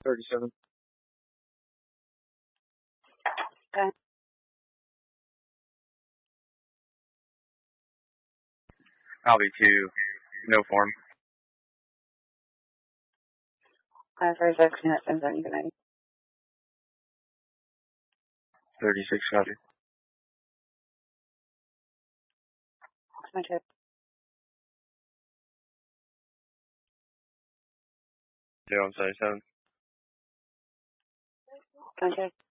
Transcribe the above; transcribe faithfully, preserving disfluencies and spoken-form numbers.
thirty-seven. Okay. I'll be two. No form. Uh, thirty-six, unit seven seventy, good night. thirty-six, copy. What's my tip? Zero, I'm sorry, seven. Contact.